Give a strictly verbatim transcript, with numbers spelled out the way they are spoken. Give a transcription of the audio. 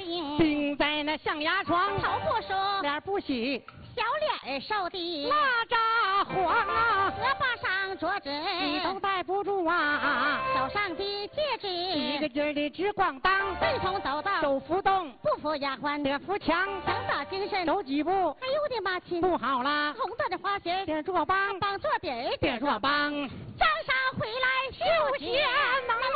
病， 病在那象牙床， 头不梳， 脸不洗， 小脸瘦的蚂蚱黄啊， 额把上镯子， 你都戴不住啊， 手上的戒指， 一个劲儿的直咣当， 顺从走道， 手扶动， 不服丫鬟， 得扶墙， 强打精神， 走几步， 哎呦我的妈亲， 不好啦， 红色的花鞋， 点坐帮， 帮坐底儿， 点坐帮， 张上回来休闲呐。